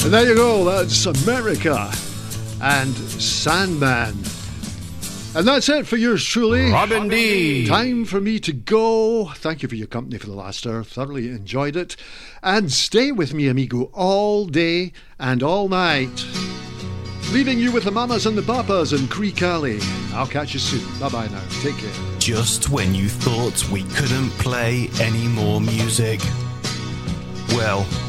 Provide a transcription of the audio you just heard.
And there you go, that's America and Sandman. And that's it for yours truly. Robin D. Time for me to go. Thank you for your company for the last hour. Thoroughly enjoyed it. And stay with me, amigo, all day and all night. Leaving you with the Mamas and the Papas in Creek Alley. I'll catch you soon. Bye-bye now. Take care. Just when you thought we couldn't play any more music, well,